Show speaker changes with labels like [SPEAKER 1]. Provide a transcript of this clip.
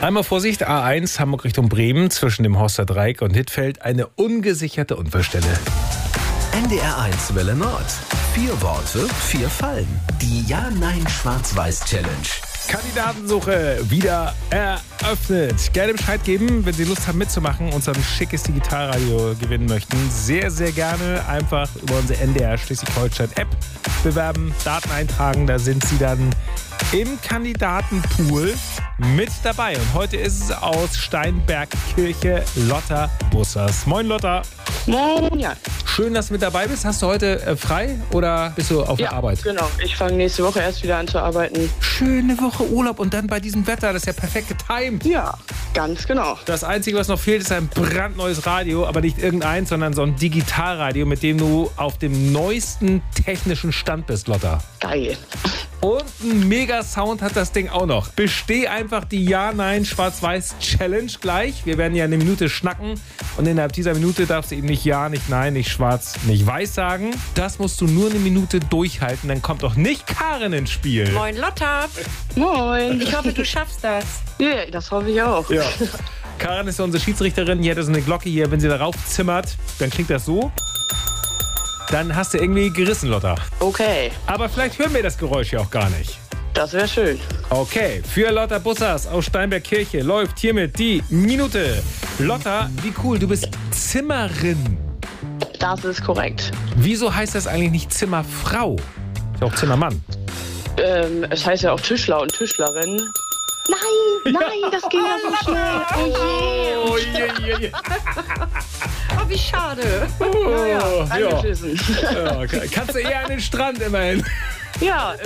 [SPEAKER 1] Einmal Vorsicht, A1 Hamburg Richtung Bremen zwischen dem Horster Dreieck und Hittfeld eine ungesicherte Unfallstelle.
[SPEAKER 2] NDR1 Welle Nord. 4 Worte, 4 Fallen. Die Ja-Nein-Schwarz-Weiß-Challenge.
[SPEAKER 1] Kandidatensuche wieder eröffnet. Gerne Bescheid geben, wenn Sie Lust haben mitzumachen und so ein schickes Digitalradio gewinnen möchten. Sehr, sehr gerne einfach über unsere NDR Schleswig-Holstein-App bewerben, Daten eintragen. Da sind Sie dann im Kandidatenpool mit dabei. Und heute ist es aus Steinbergkirche Lotta Bussers. Moin Lotta.
[SPEAKER 3] Moin, ja.
[SPEAKER 1] Schön, dass du mit dabei bist. Hast du heute frei oder bist du auf der Arbeit?
[SPEAKER 3] Genau. Ich fange nächste Woche erst wieder an zu arbeiten.
[SPEAKER 1] Schöne Woche Urlaub und dann bei diesem Wetter. Das ist ja perfekt getimt.
[SPEAKER 3] Ja, ganz genau.
[SPEAKER 1] Das Einzige, was noch fehlt, ist ein brandneues Radio. Aber nicht irgendeins, sondern so ein Digitalradio, mit dem du auf dem neuesten technischen Stand bist, Lotta.
[SPEAKER 3] Geil.
[SPEAKER 1] Und ein Mega-Sound hat das Ding auch noch. Besteh einfach die Ja-Nein-Schwarz-Weiß-Challenge gleich. Wir werden ja eine Minute schnacken. Und innerhalb dieser Minute darfst du eben nicht Ja, nicht Nein, nicht Schwarz, nicht Weiß sagen. Das musst du nur eine Minute durchhalten. Dann kommt auch nicht Karin ins Spiel.
[SPEAKER 4] Moin Lotta,
[SPEAKER 3] Moin.
[SPEAKER 4] ich hoffe, du schaffst das.
[SPEAKER 3] Ja, das hoffe ich auch.
[SPEAKER 1] Ja. Karin ist unsere Schiedsrichterin. Hier hat so eine Glocke hier. Wenn sie darauf zimmert, dann klingt das so. Dann hast du irgendwie gerissen, Lotta.
[SPEAKER 3] Okay,
[SPEAKER 1] Aber vielleicht hören wir das Geräusch ja auch gar nicht.
[SPEAKER 3] das wäre schön.
[SPEAKER 1] Okay, für Lotta Bussers aus Steinbergkirche läuft hiermit die Minute. Lotta, wie cool, du bist Zimmerin.
[SPEAKER 3] Das ist korrekt.
[SPEAKER 1] Wieso heißt das eigentlich nicht Zimmerfrau? Ist ja auch Zimmermann.
[SPEAKER 3] Es heißt ja auch Tischler und Tischlerin. Nein, das ging ja so schnell. Oh je.
[SPEAKER 1] Oh, je.
[SPEAKER 4] Oh, wie schade.
[SPEAKER 1] Ja.
[SPEAKER 3] Eingeschissen.
[SPEAKER 1] Ja, kannst du eher an den Strand immerhin.
[SPEAKER 3] Ja,